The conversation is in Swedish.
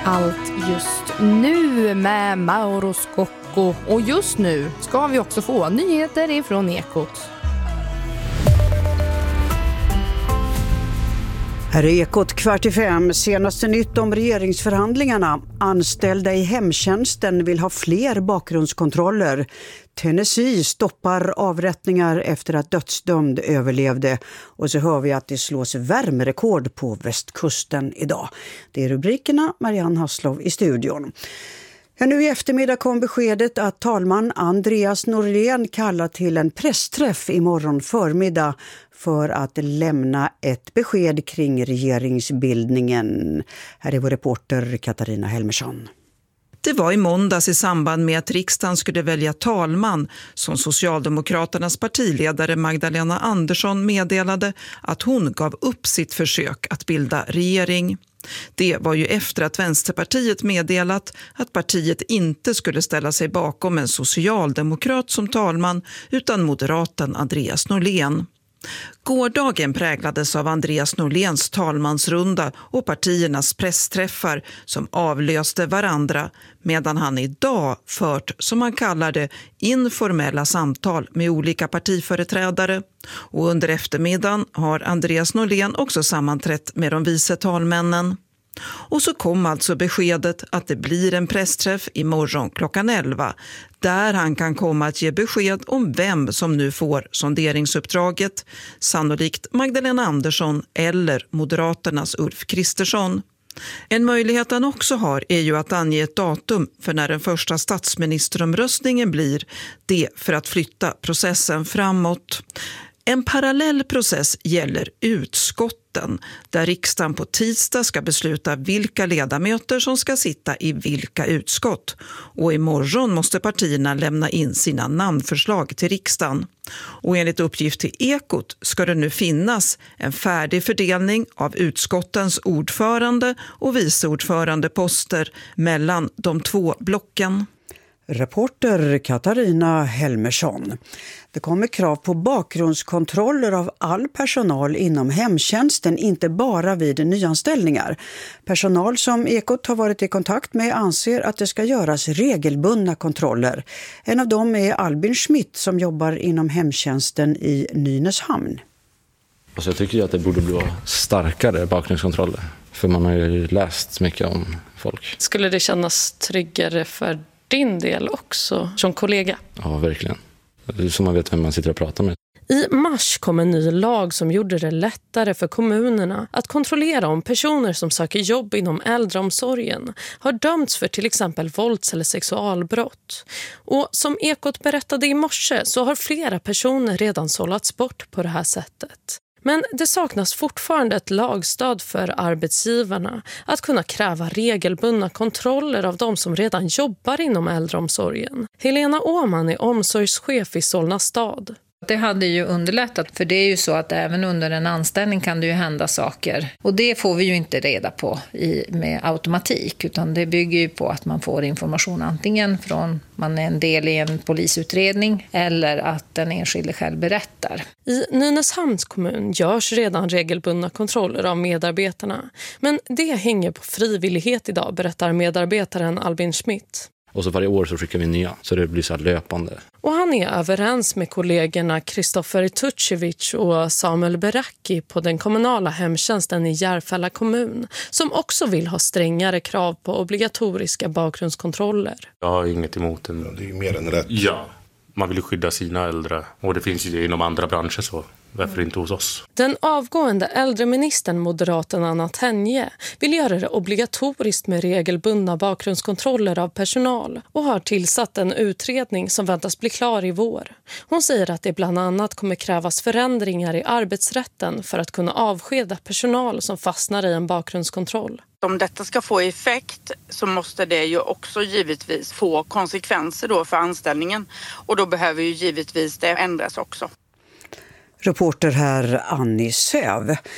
Allt just nu med Mauro Scocco. Och just nu ska vi också få nyheter ifrån Ekot. Här är Ekot 4:45. Senaste nytt om regeringsförhandlingarna. Anställda i hemtjänsten vill ha fler bakgrundskontroller. Tennessee stoppar avrättningar efter att dödsdömd överlevde. Och så hör vi att det slås värmerekord på västkusten idag. Det är rubrikerna. Marianne Hasslov i studion. Ja, nu i eftermiddag kom beskedet att talman Andreas Norlén kallar till en pressträff imorgon förmiddag för att lämna ett besked kring regeringsbildningen. Här är vår reporter Katarina Helmersson. Det var i måndags i samband med att riksdagen skulle välja talman som Socialdemokraternas partiledare Magdalena Andersson meddelade att hon gav upp sitt försök att bilda regering. Det var ju efter att Vänsterpartiet meddelat att partiet inte skulle ställa sig bakom en socialdemokrat som talman utan moderaten Andreas Norlén. Gårdagen präglades av Andreas Norléns talmansrunda och partiernas pressträffar som avlöste varandra, medan han idag fört, som han kallar det, informella samtal med olika partiföreträdare. Och under eftermiddagen har Andreas Norlén också sammanträtt med de vice talmännen. Och så kom alltså beskedet att det blir en pressträff imorgon klockan 11 där han kan komma att ge besked om vem som nu får sonderingsuppdraget, sannolikt Magdalena Andersson eller Moderaternas Ulf Kristersson. En möjlighet han också har är ju att ange ett datum för när den första statsministeromröstningen blir, det för att flytta processen framåt. En parallell process gäller utskotten, där riksdagen på tisdag ska besluta vilka ledamöter som ska sitta i vilka utskott. Och imorgon måste partierna lämna in sina namnförslag till riksdagen. Och enligt uppgift till Ekot ska det nu finnas en färdig fördelning av utskottens ordförande och viceordförandeposter mellan de två blocken. Reporter Katarina Helmersson. Det kommer krav på bakgrundskontroller av all personal inom hemtjänsten, inte bara vid nyanställningar. Personal som Ekot har varit i kontakt med anser att det ska göras regelbundna kontroller. En av dem är Albin Schmidt som jobbar inom hemtjänsten i Nynäshamn. Alltså jag tycker att det borde bli starkare bakgrundskontroller. För man har ju läst mycket om folk. Skulle det kännas tryggare för din del också som kollega? Ja, verkligen. Det är så man vet vem man sitter och pratar med. I mars kom en ny lag som gjorde det lättare för kommunerna att kontrollera om personer som söker jobb inom äldreomsorgen har dömts för till exempel vålds- eller sexualbrott. Och som Ekot berättade i morse så har flera personer redan sållats bort på det här sättet. Men det saknas fortfarande ett lagstöd för arbetsgivarna att kunna kräva regelbundna kontroller av de som redan jobbar inom äldreomsorgen. Helena Åman är omsorgschef i Solna stad. Det hade ju underlättat, för det är ju så att även under en anställning kan det ju hända saker. Och det får vi ju inte reda på med automatik, utan det bygger ju på att man får information antingen från man är en del i en polisutredning eller att den enskilde själv berättar. I Nynäshamns kommun görs redan regelbundna kontroller av medarbetarna. Men det hänger på frivillighet idag, berättar medarbetaren Albin Schmidt. Och så varje år så skickar vi nya, så det blir så här löpande. Och han är överens med kollegorna Kristoffer Tucevic och Samuel Beracki på den kommunala hemtjänsten i Järfälla kommun, som också vill ha strängare krav på obligatoriska bakgrundskontroller. Jag har inget emot den. Ja, det är ju mer än rätt. Ja, man vill skydda sina äldre. Och det finns ju inom andra branscher så. Varför inte hos oss? Den avgående äldreministern moderaten Anna Tenje vill göra det obligatoriskt med regelbundna bakgrundskontroller av personal och har tillsatt en utredning som väntas bli klar i vår. Hon säger att det bland annat kommer krävas förändringar i arbetsrätten för att kunna avskeda personal som fastnar i en bakgrundskontroll. Om detta ska få effekt så måste det ju också givetvis få konsekvenser då för anställningen, och då behöver ju givetvis det ändras också. Reporter här Annie Söv.